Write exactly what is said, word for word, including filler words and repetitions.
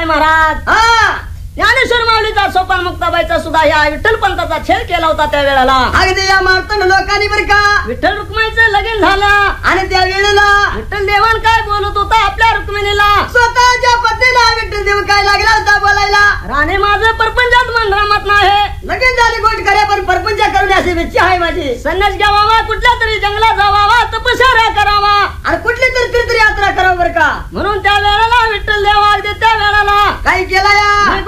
महाराज हा ज्ञानेश्वर माऊलीचा सोपान मुक्ताबाईचा सुद्धा या विठ्ठल पंथाचा छेड केला होता त्या वेळेला. अगदी या मार्तंड लोकांनी बर का विठ्ठल रुक्माईचं लगीन झालं आणि त्या वेळेला विठ्ठल देवान काय बोलत होता आपल्या रुक्मिणीला. स्वतःच्या पत्नीला विठ्ठल देव काय लागला होता बोलायला. राणे माझं परपंचात मन रामत नाही. लगीन झाली गोष्ट करे पण परपंच करून अशी इच्छा आहे माझी. संन्यास घ्यावा कुठल्या तरी जंगलात जावावा तपश्चर्या करावा आणि कुठली तरी तीर्थयात्रा करावं बर का. म्हणून त्या वेळेला विठ्ठल देव अगदी त्या वेळेला काही केला या